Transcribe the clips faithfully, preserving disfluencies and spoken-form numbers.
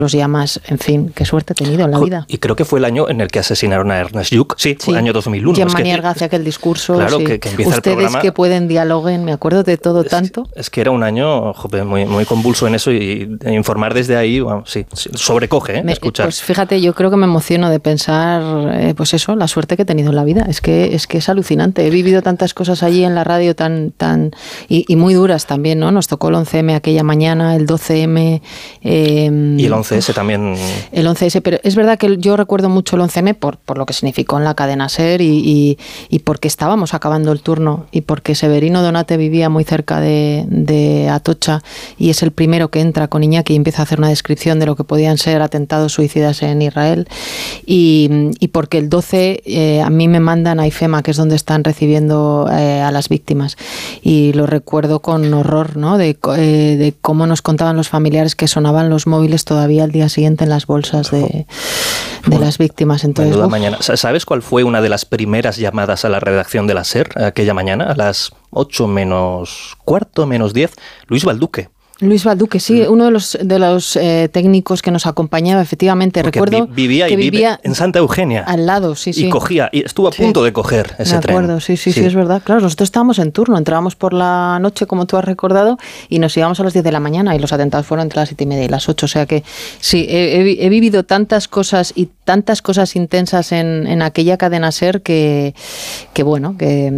los llamas, en fin, qué suerte he tenido en la vida. Y creo que fue el año en el que asesinaron a Ernest Lluch. Sí, sí. Fue el año dos mil uno. Jean es Manier que, hace aquel discurso. Claro, sí. que, que empieza Ustedes el programa. que pueden dialoguen, me acuerdo de todo es, tanto. Es que era un año joder, muy, muy convulso en eso y, y informar desde ahí, bueno, sí, sí, sobrecoge, ¿eh? Me, escuchar. Pues fíjate, yo creo que me emociono de pensar, eh, pues eso, la suerte que he tenido en la vida. Es que es que es alucinante. He vivido tantas cosas allí en la radio tan tan y, y muy duras también, ¿no? Nos tocó el once eme aquella mañana, el doce eme. Eh, y el once ese también. El once ese, pero es verdad que yo recuerdo mucho el once eme por, por lo que significó en la cadena SER y, y, y porque estábamos acabando el turno y porque Severino Donate vivía muy cerca de, de Atocha y es el primero que entra con Iñaki y empieza a hacer una descripción de lo que podían ser atentados suicidas en Israel y, y porque el doce eh, a mí me mandan a IFEMA, que es donde están recibiendo eh, a las víctimas y lo recuerdo con horror, ¿no? De, eh, de cómo nos contaban los familiares que sonaban los móviles todavía al día siguiente en las bolsas de, de las víctimas. Entonces, mañana. ¿Sabes cuál fue una de las primeras llamadas a la redacción de la SER aquella mañana? A las ocho menos cuarto, menos diez, Luis Balduque. Luis Balduque, sí, uno de los de los eh, técnicos que nos acompañaba, efectivamente. Porque recuerdo vi, vivía que y vivía vive en Santa Eugenia. Al lado, sí, sí. Y cogía, y estuvo a punto sí. de coger ese tren. De acuerdo, tren. Sí, sí, sí, sí, es verdad. Claro, nosotros estábamos en turno, entrábamos por la noche, como tú has recordado, y nos íbamos a las diez de la mañana, y los atentados fueron entre las siete y media y las ocho. O sea que sí, he, he, he vivido tantas cosas y tantas cosas intensas en, en aquella cadena SER que, que bueno, que...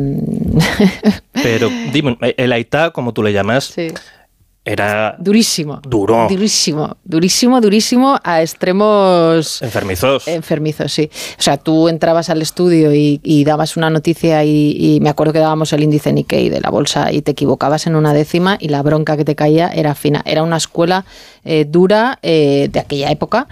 Pero dime, el Aitá, como tú le llamas... Sí. Era durísimo, duro, durísimo, durísimo, durísimo a extremos enfermizos. Enfermizos, sí. O sea, tú entrabas al estudio y, y dabas una noticia y, y me acuerdo que dábamos el índice Nikkei de la bolsa y te equivocabas en una décima y la bronca que te caía era fina. Era una escuela eh, dura eh, de aquella época.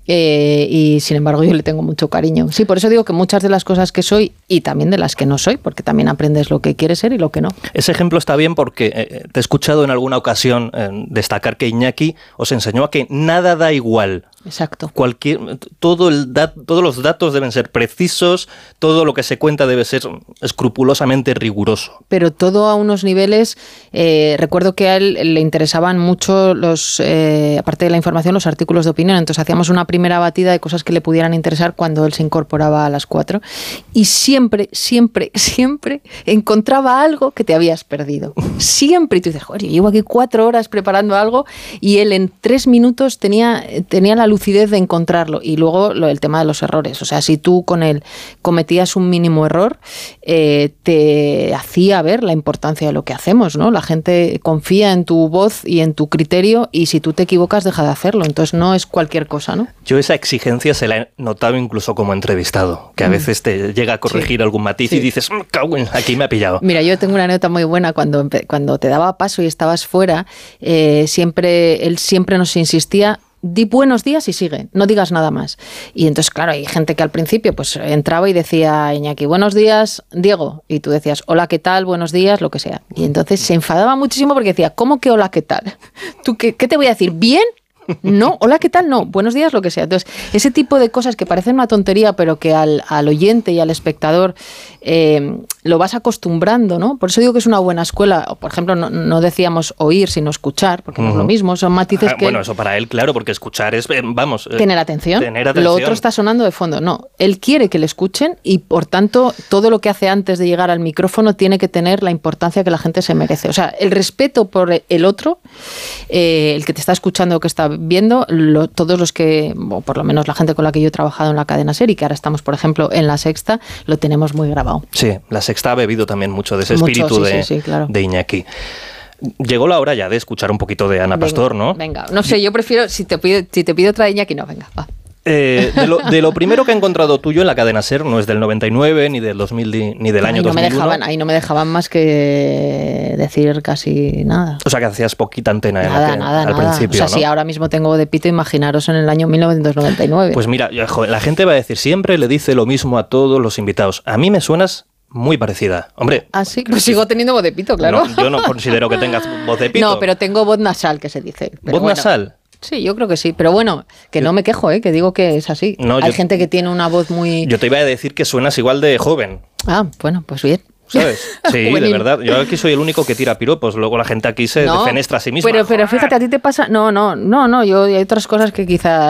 Eh, y sin embargo yo le tengo mucho cariño. Sí, por eso digo que muchas de las cosas que soy y también de las que no soy, porque también aprendes lo que quieres ser y lo que no. Ese ejemplo está bien porque eh, te he escuchado en alguna ocasión eh, destacar que Iñaki os enseñó a que nada da igual. Exacto. Cualquier, todo el dat, todos los datos deben ser precisos, todo lo que se cuenta debe ser escrupulosamente riguroso. Pero todo a unos niveles, eh, recuerdo que a él le interesaban mucho los, eh, aparte de la información, los artículos de opinión, entonces hacíamos una primera batida de cosas que le pudieran interesar cuando él se incorporaba a las cuatro y siempre, siempre, siempre encontraba algo que te habías perdido. Siempre, y tú dices, joder, yo llevo aquí cuatro horas preparando algo y él en tres minutos tenía, tenía la lucidez de encontrarlo. Y luego lo, el tema de los errores. O sea, si tú con él cometías un mínimo error, eh, te hacía ver la importancia de lo que hacemos, ¿no? La gente confía en tu voz y en tu criterio y si tú te equivocas, deja de hacerlo. Entonces no es cualquier cosa, ¿no? Yo esa exigencia se la he notado incluso como entrevistado, que a veces te llega a corregir sí. algún matiz sí. y dices, aquí me ha pillado. Mira, yo tengo una anécdota muy buena. Cuando, cuando te daba paso y estabas fuera, eh, siempre él siempre nos insistía, di buenos días y sigue, no digas nada más. Y entonces, claro, hay gente que al principio pues entraba y decía, Iñaki, buenos días, Diego. Y tú decías, hola, ¿qué tal? Buenos días, lo que sea. Y entonces se enfadaba muchísimo porque decía, ¿cómo que hola, qué tal? ¿Tú qué, qué te voy a decir? ¿Bien? No, hola, ¿qué tal? No, buenos días, lo que sea. Entonces, ese tipo de cosas que parecen una tontería, pero que al, al oyente y al espectador eh, lo vas acostumbrando, ¿no? Por eso digo que es una buena escuela. Por ejemplo, no, no decíamos oír, sino escuchar, porque uh-huh. no es lo mismo, son matices ah, que... Bueno, eso para él, claro, porque escuchar es, vamos... Eh, tener atención. Tener atención. Lo otro está sonando de fondo. No, él quiere que le escuchen y, por tanto, todo lo que hace antes de llegar al micrófono tiene que tener la importancia que la gente se merece. O sea, el respeto por el otro, eh, el que te está escuchando o que está viendo... Lo, todos los que, o por lo menos la gente con la que yo he trabajado en la cadena SER y que ahora estamos, por ejemplo, en La Sexta, lo tenemos muy grabado. Sí, La Sexta ha bebido también mucho de ese mucho, espíritu sí, de, sí, sí, claro. de Iñaki. Llegó la hora ya de escuchar un poquito de Ana venga, Pastor, ¿no? Venga, no sé, yo prefiero, si te pido, si te pido otra de Iñaki, no, venga, va. Eh, de, lo, de lo primero que he encontrado tuyo en la cadena SER, no es del noventa y nueve, ni del dos mil, ni del año ahí no dos mil uno. Me dejaban, ahí no me dejaban más que decir casi nada. O sea, que hacías poquita antena nada, en que, nada, al nada. principio, o sea, ¿no? Si ahora mismo tengo de pito, imaginaros en el año mil novecientos noventa y nueve. Pues mira, joder, la gente va a decir, siempre le dice lo mismo a todos los invitados. A mí me suenas... muy parecida. Hombre. Ah, sí, pues sigo teniendo voz de pito, claro. No, yo no considero que tengas voz de pito. No, pero tengo voz nasal, que se dice. Pero ¿Voz bueno. nasal? Sí, yo creo que sí. Pero bueno, que no me quejo, ¿eh? Que digo que es así. No, Hay yo, gente que tiene una voz muy... Yo te iba a decir que suenas igual de joven. Ah, bueno, pues bien. ¿Sabes? Sí, de verdad. Yo aquí soy el único que tira piropos. Luego la gente aquí se no, defenestra a sí misma. Pero, pero fíjate, a ti te pasa... No, no, no, no. Yo hay otras cosas que quizás...